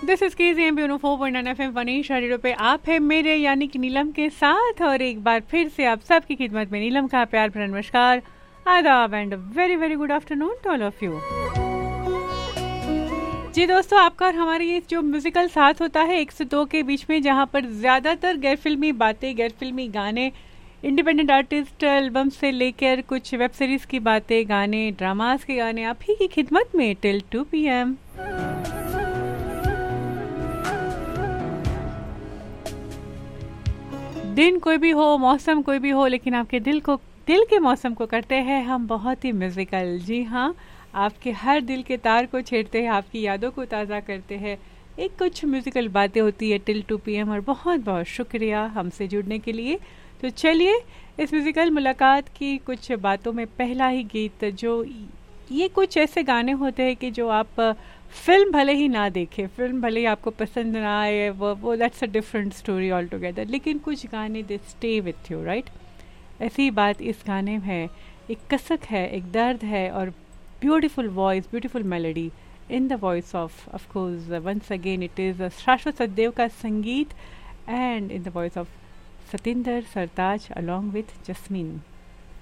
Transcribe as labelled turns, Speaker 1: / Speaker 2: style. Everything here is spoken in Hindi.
Speaker 1: This is KZMB 4.9 FM Vaneesh radio पे आप है मेरे यानी कि नीलम के साथ, और एक बार फिर से आप सबकी खिदमत में नीलम का प्यार भरा नमस्कार, आदाब and very very good afternoon to all of you. जी दोस्तों, आपका और हमारी ये जो म्यूजिकल साथ होता है 1 से 2 के बीच में, जहाँ पर ज़्यादातर गैर फिल्मी बातें, गैर फिल्मी गाने, इंडिपेंडेंट आर्टिस्ट एल्बम से लेकर कुछ वेब सीरीज की बातें, गाने, ड्रामास के गाने आप ही की खिदमत में टिल 2 PM। दिन कोई भी हो, मौसम कोई भी हो, लेकिन आपके दिल के मौसम को करते हैं हम बहुत ही म्यूजिकल। जी हाँ, आपके हर दिल के तार को छेड़ते हैं, आपकी यादों को ताज़ा करते हैं। एक कुछ म्यूजिकल बातें होती है टिल 2 PM, और बहुत बहुत शुक्रिया हमसे जुड़ने के लिए। तो चलिए इस म्यूजिकल मुलाकात की कुछ बातों में पहला ही गीत, जो ये कुछ ऐसे गाने होते हैं कि जो आप फिल्म भले ही ना देखें, फिल्म भले ही आपको पसंद ना आए, वो that's a different story all together, लेकिन कुछ गाने they stay with you, right. ऐसी बात इस गाने में है, एक कसक है, एक दर्द है, और beautiful voice, beautiful melody in the voice of course once again it is शाश्वत सचदेव का संगीत, and in the voice of Satinder Sartaj along with jasmine.